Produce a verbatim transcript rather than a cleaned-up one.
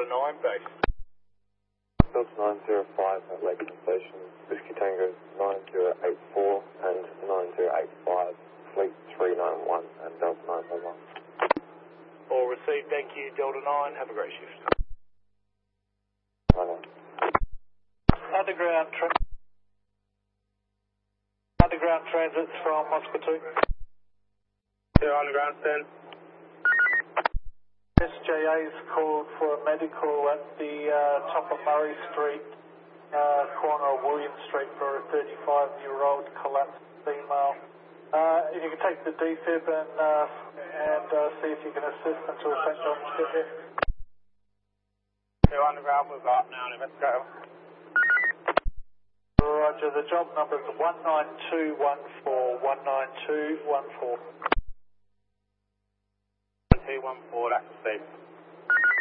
nine base. Delta nine zero five at Lakeland Station, Whiskey Tango nine zero eight four and nine zero eight five, Fleet three nine one and Delta nine one one. All received, thank you, Delta nine, have a great shift. nine one. Underground, tra underground transits from Moscow two. Yeah, underground ten. S J A's called for a medical at the uh, top of Murray Street, uh, corner of William Street for a thirty-five-year-old collapsed female. Uh, if you can take the defib and, uh, and uh, see if you can assist until Saint John's get there. Yeah, underground, we've got now, let's go. Roger, the job number is one nine two one four, one nine two one four. two one four, that's the same.